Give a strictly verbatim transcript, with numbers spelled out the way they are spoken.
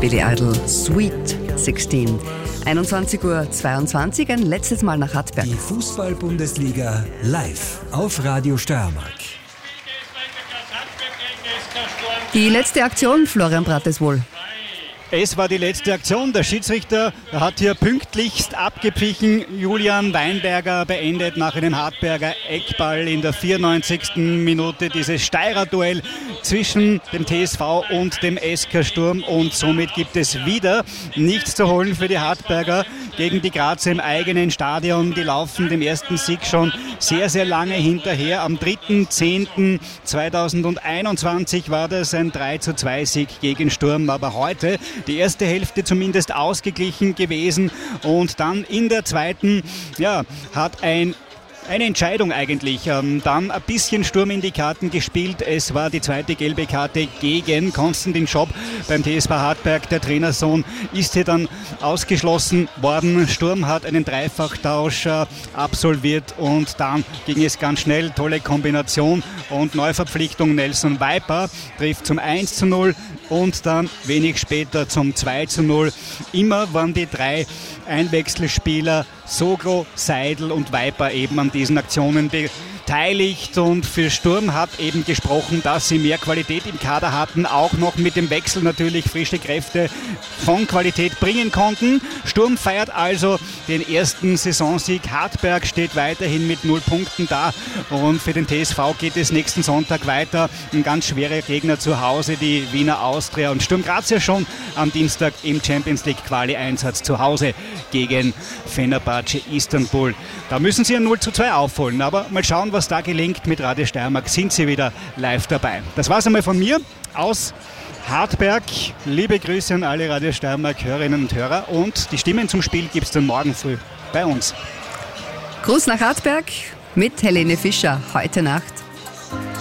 Billy Idol, Sweet sechzehn. einundzwanzig Uhr zweiundzwanzig, ein letztes Mal nach Hartberg. Die Fußball-Bundesliga live auf Radio Steiermark. Die letzte Aktion, Florian Bratteswohl. Es war die letzte Aktion. Der Schiedsrichter hat hier pünktlichst abgepfiffen. Julian Weinberger beendet nach einem Hartberger Eckball in der vierundneunzigsten Minute dieses Steirer-Duell zwischen dem T S V und dem S K Sturm. Und somit gibt es wieder nichts zu holen für die Hartberger gegen die Grazer im eigenen Stadion. Die laufen dem ersten Sieg schon sehr, sehr lange hinterher. Am dritten zehnten zweitausendeinundzwanzig war das ein drei zu zwei Sieg gegen Sturm. Aber heute die erste Hälfte zumindest ausgeglichen gewesen. Und dann in der zweiten, ja, hat ein Eine Entscheidung eigentlich. Ähm, dann ein bisschen Sturm in die Karten gespielt. Es war die zweite gelbe Karte gegen Konstantin Schopp beim T S V Hartberg. Der Trainersohn ist hier dann ausgeschlossen worden. Sturm hat einen Dreifachtausch äh, absolviert und dann ging es ganz schnell. Tolle Kombination und Neuverpflichtung. Nelson Viper trifft zum eins zu null und dann wenig später zum zwei zu null. Immer waren die drei Einwechselspieler Sogro, Seidel und Viper eben an diesen Aktionen beteiligt, und für Sturm hat eben gesprochen, dass sie mehr Qualität im Kader hatten, auch noch mit dem Wechsel natürlich frische Kräfte von Qualität bringen konnten. Sturm feiert also den ersten Saisonsieg. Hartberg steht weiterhin mit null Punkten da, und für den T S V geht es nächsten Sonntag weiter. Ein ganz schwerer Gegner zu Hause, die Wiener Austria, und Sturm Graz ja schon am Dienstag im Champions League Quali-Einsatz zu Hause gegen Fenerbahce Istanbul. Da müssen sie ein null zu zwei aufholen, aber mal schauen, was da gelingt. Mit Radio Steiermark sind sie wieder live dabei. Das war's einmal von mir aus Hartberg. Liebe Grüße an alle Radio Steiermark Hörerinnen und Hörer, und die Stimmen zum Spiel gibt's dann morgen früh bei uns. Gruß nach Hartberg mit Helene Fischer heute Nacht.